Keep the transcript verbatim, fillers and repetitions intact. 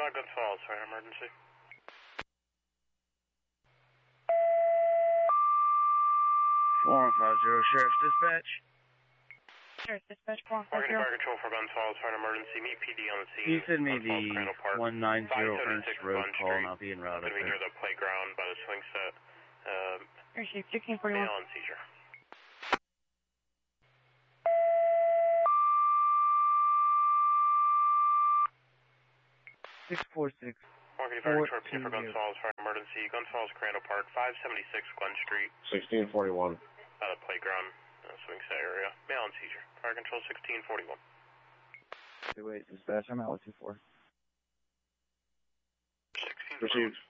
Uh, Glens Falls, fire emergency. four one five zero, Sheriff's Dispatch. Sheriff's Dispatch, four one five Marketing zero. fire control for Glens Falls, fire emergency. Meet P D on the scene. Can you send me Glens Falls, the one nine zero Ernst Road Bunch call Street. and I'll be en route Gonna up be near there. the playground by the swing set. Uh, Receive sixteen forty-one. male on seizure. six four six. Marketing fire control for Glens Falls, fire emergency. Glens Falls, Crandall Park, five seventy-six Glen Street. sixteen forty-one. By the playground, uh, swing set area. Male on seizure. Fire control sixteen forty-one. Wait, Dispatch, I'm out with two four. sixteen Received.